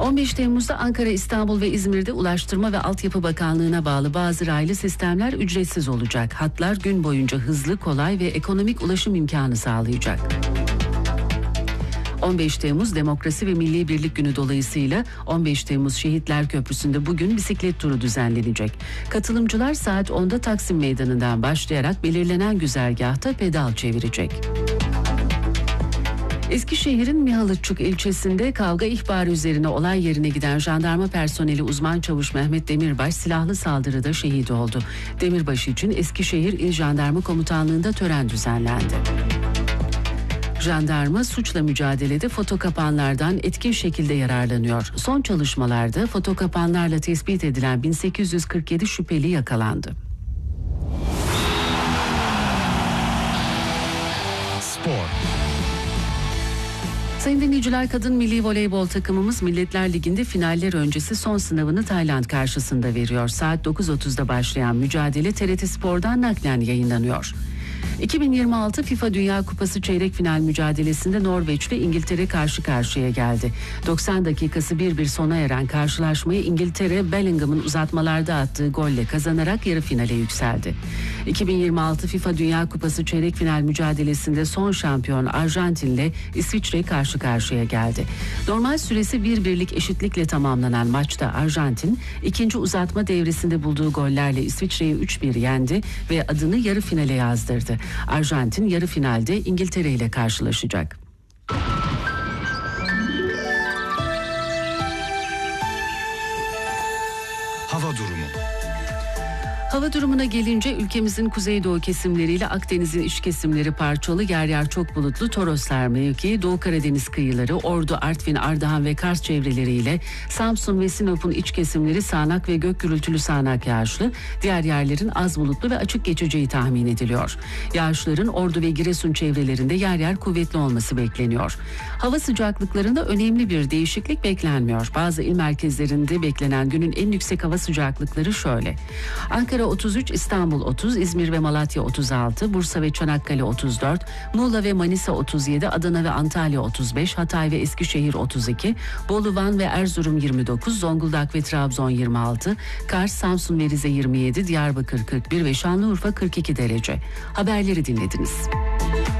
15 Temmuz'da Ankara, İstanbul ve İzmir'de Ulaştırma ve Altyapı Bakanlığı'na bağlı bazı raylı sistemler ücretsiz olacak. Hatlar gün boyunca hızlı, kolay ve ekonomik ulaşım imkanı sağlayacak. 15 Temmuz Demokrasi ve Milli Birlik Günü dolayısıyla 15 Temmuz Şehitler Köprüsü'nde bugün bisiklet turu düzenlenecek. Katılımcılar saat 10'da Taksim Meydanı'ndan başlayarak belirlenen güzergahta pedal çevirecek. Eskişehir'in Mihalıççuk ilçesinde kavga ihbarı üzerine olay yerine giden jandarma personeli uzman çavuş Mehmet Demirbaş silahlı saldırıda şehit oldu. Demirbaş için Eskişehir İl Jandarma Komutanlığı'nda tören düzenlendi. Jandarma suçla mücadelede fotokapanlardan etkin şekilde yararlanıyor. Son çalışmalarda fotokapanlarla tespit edilen 1847 şüpheli yakalandı. Spor. Sayın dinleyiciler, kadın milli voleybol takımımız Milletler Ligi'nde finaller öncesi son sınavını Tayland karşısında veriyor. Saat 9.30'da başlayan mücadele TRT Spor'dan naklen yayınlanıyor. 2026 FIFA Dünya Kupası çeyrek final mücadelesinde Norveç ve İngiltere karşı karşıya geldi. 90 dakikası 1-1 sona eren karşılaşmayı İngiltere, Bellingham'ın uzatmalarda attığı golle kazanarak yarı finale yükseldi. 2026 FIFA Dünya Kupası çeyrek final mücadelesinde son şampiyon Arjantin'le İsviçre karşı karşıya geldi. Normal süresi 1-1'lik eşitlikle tamamlanan maçta Arjantin, ikinci uzatma devresinde bulduğu gollerle İsviçre'yi 3-1 yendi ve adını yarı finale yazdırdı. Arjantin yarı finalde İngiltere ile karşılaşacak. Hava durumu. Hava durumuna gelince ülkemizin kuzeydoğu kesimleriyle Akdeniz'in iç kesimleri parçalı, yer yer çok bulutlu. Toroslar mevkii, Doğu Karadeniz kıyıları, Ordu, Artvin, Ardahan ve Kars çevreleriyle Samsun ve Sinop'un iç kesimleri sağanak ve gök gürültülü sağanak yağışlı. Diğer yerlerin az bulutlu ve açık geçeceği tahmin ediliyor. Yağışların Ordu ve Giresun çevrelerinde yer yer kuvvetli olması bekleniyor. Hava sıcaklıklarında önemli bir değişiklik beklenmiyor. Bazı il merkezlerinde beklenen günün en yüksek hava sıcaklıkları şöyle: Ankara 33, İstanbul 30, İzmir ve Malatya 36, Bursa ve Çanakkale 34, Muğla ve Manisa 37, Adana ve Antalya 35, Hatay ve Eskişehir 32, Bolu, Van ve Erzurum 29, Zonguldak ve Trabzon 26, Kars, Samsun ve Rize 27, Diyarbakır 41 ve Şanlıurfa 42 derece. Haberleri dinlediniz.